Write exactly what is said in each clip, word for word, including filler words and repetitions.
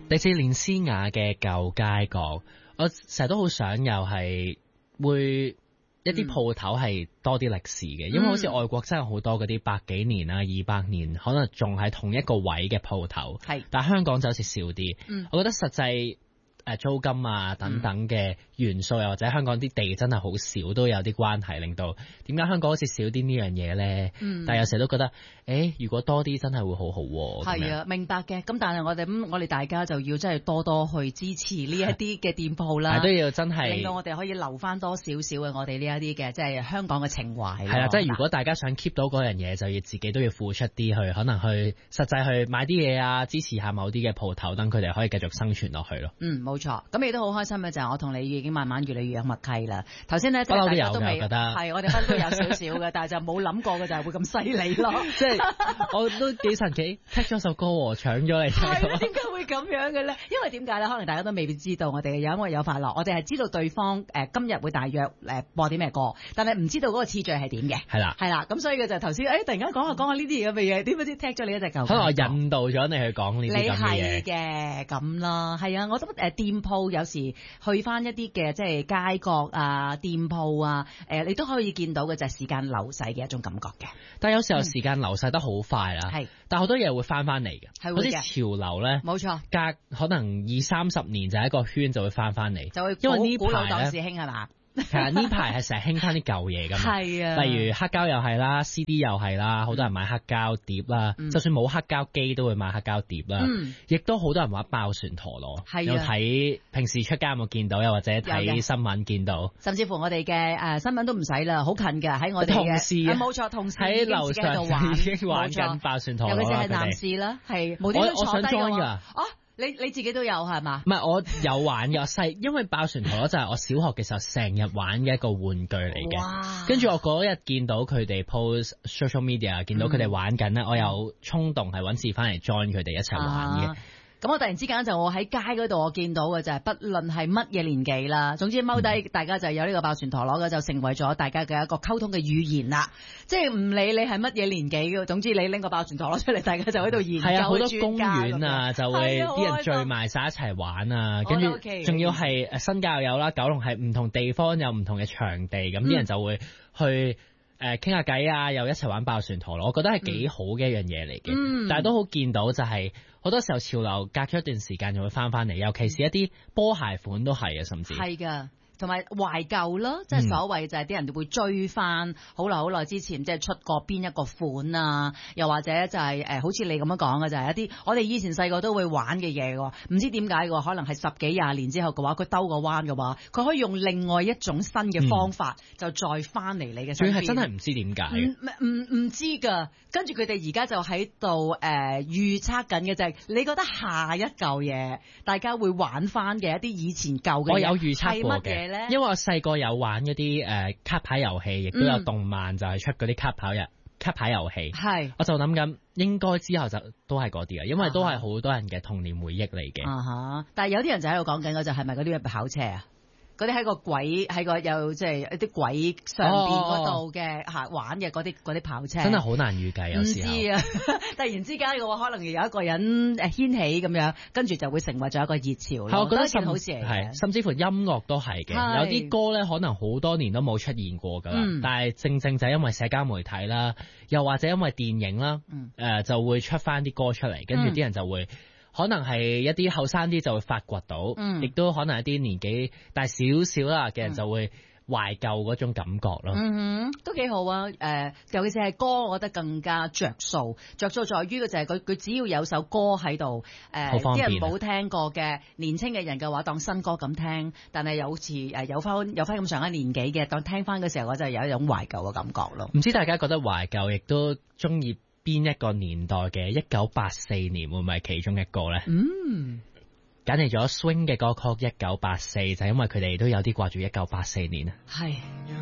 迪士尼斯雅嘅舊街角，我成日都好想又係會一啲鋪頭係多啲歷史嘅，嗯、因為好似外國真係好多嗰啲百幾年啊、二百年，可能仲喺同一個位嘅鋪頭，係是，但係香港就好似少啲。嗯、我覺得實際誒租金啊等等嘅元素，又或者香港啲地真係好少，都有啲關係，令到點解香港好似少啲呢樣嘢咧？嗯、但係有時都覺得，誒、欸，如果多啲真係會好好喎。係啊， 明白嘅。咁但係我哋咁，我哋大家就要真係多多去支持呢一啲嘅店鋪啦。 都要真係令到我哋可以留翻多少少嘅我哋呢一啲嘅即係香港嘅情懷。 係啦，即係如果大家想 keep 到嗰樣嘢，就要自己都要付出啲去，可能去實際去買啲嘢啊，支持下某啲嘅鋪頭，等佢哋可以繼續生存落去咯。 嗯，冇錯。咁亦都好開心嘅就係我同你已經慢慢越嚟越有默契啦。頭先咧，大家都未係，我哋分都有少少嘅，但係就冇諗過嘅就係會咁犀利咯。 即係我都幾神奇，踢咗首歌喎，搶咗你。 係啊，點解會咁樣嘅咧？因為點解咧？可能大家都未必知道我哋嘅因為有快樂，我哋係知道對方誒、呃、今日會大約誒播啲咩歌，但係唔知道嗰個次序係點嘅。係啦，係啦，咁所以嘅就頭先誒突然間講下講下呢啲嘢嘅嘢，點解踢咗你一隻舊？ 可能我引導咗你去講呢啲咁嘅嘢。你係嘅咁啦，係啊，我覺得誒店鋪有時去翻一啲嘅即係街角啊、店鋪啊，誒、呃、你都可以見到嘅就係時間流逝嘅一種感覺嘅。 但係有時候時間流逝得好快啦，係、嗯，但係好多嘢會翻翻嚟嘅，係會嘅。潮流咧，冇錯，隔可能二三十年就係一個圈就會翻翻嚟，就會因為呢排咧，時興係嘛？其實呢排係成日興翻啲舊嘢㗎嘛，係啊，例如黑膠又係啦 ，C D 又係啦，好多人買黑膠碟啦，嗯、就算冇黑膠機都會買黑膠碟啦，亦、嗯、都好多人玩爆旋陀螺，係啊，有睇平時出街有冇見到，又或者睇新聞見到，甚至乎我哋嘅誒新聞都唔使啦，好近㗎，喺我哋嘅同事冇錯，同事喺樓上已經玩緊爆旋陀螺，尤其是係男士啦，係冇啲都坐低㗎嘛。你你自己都有係嘛？唔係，我有玩嘅，細因為爆旋陀螺就係我小學嘅時候成日玩嘅一個玩具嚟嘅。哇！跟住我嗰日見到佢哋 post social media，見到佢哋玩緊咧，嗯、我有衝動係揾時翻嚟 join 佢哋一齊玩嘅。啊咁我突然之間就我喺街嗰度，我見到嘅就係不論係乜嘢年紀啦，總之踎低大家就有呢個爆旋陀螺嘅，就成為咗大家嘅一個溝通嘅語言啦。即係唔理你係乜嘢年紀嘅，總之你拎個爆旋陀螺出嚟，大家就喺度研究。係啊，好多公園啊，就會啲人聚埋晒一齊玩啊，跟住仲要係誒新界又有啦，九龍係唔同地方有唔同嘅場地，咁啲、嗯、人就會去誒傾下偈啊，又一齊玩爆旋陀螺，我覺得係幾好嘅一樣嘢嚟嘅。嗯、但係都好見到就係、是。好多時候潮流隔咗一段時間就會翻翻嚟，尤其是一啲波鞋款都係啊，甚至係㗎。同埋懷舊咯，即係所謂就係啲人會追翻好耐好耐之前即係出過邊一個款啊，又或者就係、是、誒、呃、好似你咁樣講嘅就係、是、一啲我哋以前細個都會玩嘅嘢喎，唔知點解嘅喎，可能係十幾廿年之後嘅話，佢兜個彎嘅話，佢可以用另外一種新嘅方法、嗯、就再翻嚟你嘅身邊。佢係真係唔知點解，唔唔唔知㗎。跟住佢哋而家就喺度誒預測緊嘅就係、是、你覺得下一嚿嘢大家會玩翻嘅一啲以前舊嘅嘢，我有預測過嘅。因為我細個有玩一啲誒、呃、卡牌遊戲，亦都有動漫就係出嗰啲卡牌日卡牌遊戲。係、嗯，我就諗緊應該之後就都係嗰啲啊，因為都係好多人嘅童年回憶嚟嘅。啊哈！但係有啲人就喺度講緊嗰就係咪嗰啲跑車啊？嗰啲喺個軌喺個有即係一啲軌上邊嗰度嘅嚇玩嘅嗰啲嗰啲跑車，真係好難預計有時候。唔知啊！突然之間嘅話，可能有一個人誒掀起咁樣，跟住就會成為咗一個熱潮。係，我覺得甚好似係，甚至乎音樂都係嘅。是有啲歌咧，可能好多年都冇出現過㗎啦。嗯、但係正正就係因為社交媒體啦，又或者因為電影啦，誒、嗯呃、就會出翻啲歌出嚟，跟住啲人就會。可能係一啲後生啲就會發掘到，亦、嗯、都可能一啲年紀大少少啦嘅人就會懷舊嗰種感覺咯。嗯哼，都幾好啊！誒、呃，尤其是係歌，我覺得更加着數。着數在於嘅就係佢佢只要有首歌喺度，誒、呃，啲人冇聽過嘅年青嘅人嘅話，當新歌咁聽。但係有時誒有翻有翻咁上下年紀嘅，當聽翻嘅時候，我就有一種懷舊嘅感覺咯。唔知大家覺得懷舊，亦都中意邊一個年代嘅？一九八四年會唔會係其中一個咧？嗯，揀嚟咗 swing 嘅歌曲一九八四，就係因為佢哋都有啲掛住一九八四年啊。係。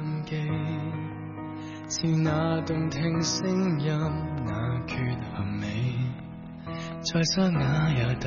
是那動聽聲音，那缺陷美，在沙啞也